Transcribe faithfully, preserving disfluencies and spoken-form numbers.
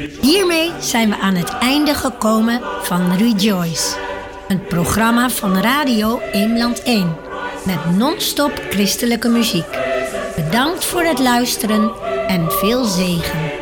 Hiermee zijn we aan het einde gekomen van Rejoice. Een programma van Radio Eemland één. Met non-stop christelijke muziek. Bedankt voor het luisteren en veel zegen.